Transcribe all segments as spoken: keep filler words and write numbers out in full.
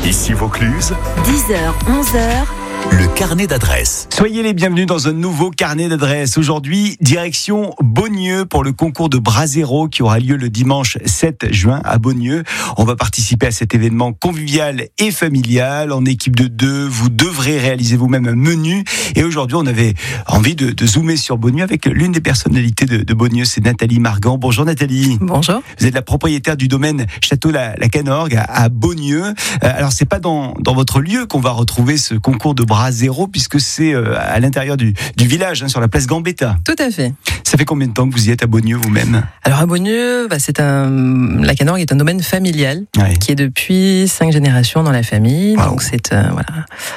Ici Vaucluse, dix heures, onze heures. le carnet d'adresses. Soyez les bienvenus dans un nouveau carnet d'adresses. Aujourd'hui, direction Beaunieu pour le concours de Brasero qui aura lieu le dimanche sept juin à Beaunieu. On va participer à cet événement convivial et familial. En équipe de deux, vous devrez réaliser vous-même un menu. Et aujourd'hui, on avait envie de, de zoomer sur Beaunieu avec l'une des personnalités de, de Beaunieu, c'est Nathalie Margan. Bonjour Nathalie. Bonjour. Vous êtes la propriétaire du domaine Château La, la Canorgue à, à Beaunieu. Euh, alors, c'est pas dans, dans votre lieu qu'on va retrouver ce concours de Brasero, puisque c'est euh, à l'intérieur du, du village, hein, sur la place Gambetta. Tout à fait. Ça fait combien de temps que vous y êtes à Beaunieu vous-même ? Alors à Beaunieu, bah, c'est un, la Canorgue est un domaine familial Ouais. qui est depuis cinq générations dans la famille. Wow. Donc c'est euh, voilà,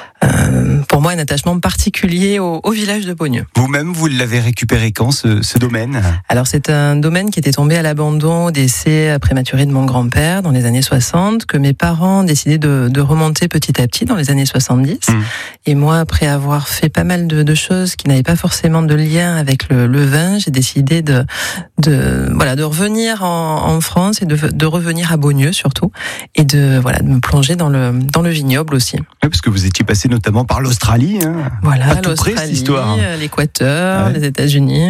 euh, pour moi un attachement particulier au, au village de Beaunieu. Vous-même, vous l'avez récupéré quand, ce, ce domaine ? Alors c'est un domaine qui était tombé à l'abandon au décès prématuré de mon grand-père dans les années soixante, que mes parents ont décidé de, de remonter petit à petit dans les années soixante-dix. Mmh. Et moi, après avoir fait pas mal de, de choses qui n'avaient pas forcément de lien avec le, le vin, j'ai décidé de, de, voilà, de revenir en, en France et de, de revenir à Beaunieu surtout, et de, voilà, de me plonger dans le, dans le vignoble aussi. Oui, parce que vous étiez passé notamment par l'Australie. Hein. Voilà, Pas tout près, cette l'Australie, histoire. l'Équateur, Ouais. les États-Unis.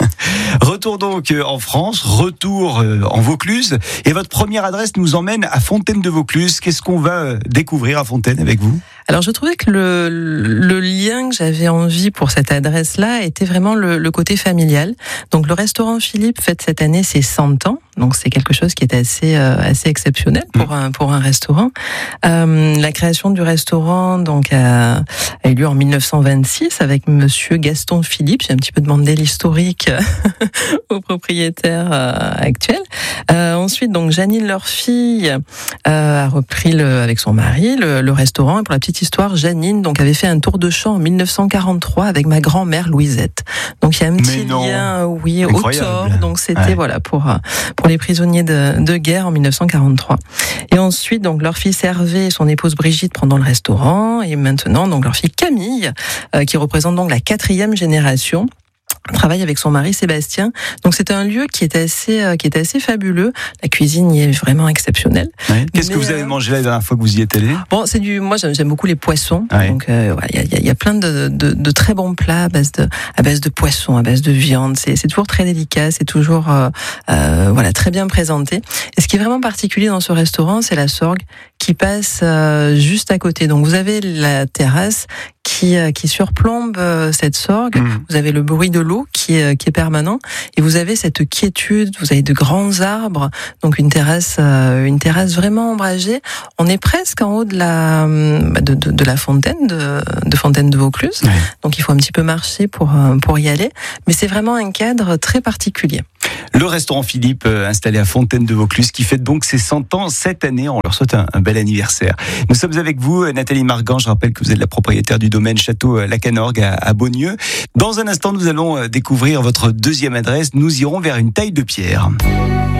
Retour donc euh, en France, retour euh, en Vaucluse. Et votre première adresse nous emmène à Fontaine de Vaucluse. Qu'est-ce qu'on va euh, découvrir à Fontaine avec vous ? Alors je trouvais que le, le lien que j'avais envie pour cette adresse-là était vraiment le, le côté familial. Donc le restaurant Philippe fête cette année ses cent ans, donc c'est quelque chose qui est assez euh, assez exceptionnel pour un pour un restaurant. Euh, la création du restaurant donc a, a eu lieu en mille neuf cent vingt-six avec Monsieur Gaston Philippe. J'ai un petit peu demandé l'historique au propriétaire euh, actuel. Euh, ensuite donc Janine, leur fille, euh, a repris le, avec son mari le, le restaurant. Et pour la petite histoire, Janine donc avait fait un tour de chant en mille neuf cent quarante-trois avec ma grand-mère Louisette. Donc il y a un petit non. lien, oui, au Incroyable. tort. Donc c'était Ouais. voilà pour pour les prisonniers de, de guerre en mille neuf cent quarante-trois. Et ensuite donc leur fils Hervé et son épouse Brigitte prennent le restaurant, et maintenant donc leur fille Camille euh, qui représente donc la quatrième génération, travaille avec son mari Sébastien. Donc c'est un lieu qui est assez euh, qui est assez fabuleux. La cuisine y est vraiment exceptionnelle. Ouais. Qu'est-ce que Mais, vous avez euh, mangé la dernière fois que vous y êtes allé ? Bon, c'est du. Moi, j'aime, j'aime beaucoup les poissons. Ouais. Donc, euh, voilà, il y a, il y a plein de, de, de très bons plats à base de, à base de poissons, à base de viande. C'est, c'est toujours très délicat. C'est toujours, euh, euh, voilà, très bien présenté. Et ce qui est vraiment particulier dans ce restaurant, c'est la sorgue qui passe euh, juste à côté. Donc, vous avez la terrasse qui euh, qui surplombe euh, cette sorgue. Mmh. Vous avez le bruit de l'eau qui est qui est permanent, et vous avez cette quiétude. Vous avez de grands arbres, donc une terrasse euh, une terrasse vraiment ombragée. On est presque en haut de la de, de, de la fontaine de, de Fontaine de Vaucluse. Ouais. Donc il faut un petit peu marcher pour euh, pour y aller, mais c'est vraiment un cadre très particulier. Le restaurant Philippe, euh, installé à Fontaine de Vaucluse, qui fête donc ses cent ans cette année. On leur souhaite un, un bel anniversaire. Nous sommes avec vous, euh, Nathalie Margan. Je rappelle que vous êtes la propriétaire du domaine Château euh, La Canorgue à, à Beaunieu. Dans un instant, nous allons euh, découvrir votre deuxième adresse. Nous irons vers une taille de pierre.